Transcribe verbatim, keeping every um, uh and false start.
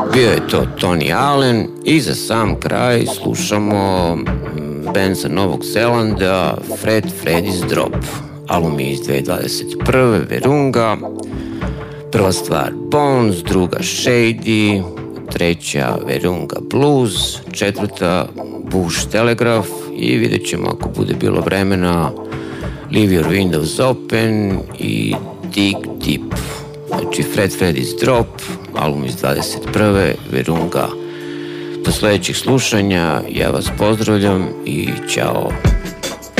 Bio je to Tony Allen i za sam kraj slušamo band sa Novog Zelanda, Fred Freddy's Drop. Album iz dvije tisuće dvadeset prve. Virunga. Prva stvar Bones, druga Shady, treća Virunga Blues, četvrta Bush Telegraph i vidjet ćemo ako bude bilo vremena Leave Your Windows Open i Dig Deep. Znači Fred Freddy's Drop, album iz dvadeset prve. Virunga. Do sljedećih slušanja, ja vas pozdravljam i čao.